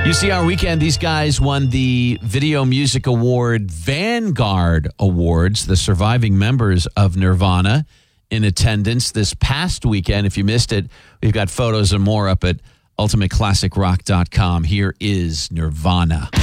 UCR Weekend, these guys won the Video Music Award Vanguard Awards, the surviving members of Nirvana in attendance this past weekend. If you missed it, we've got photos and more up at ultimateclassicrock.com. Here is Nirvana.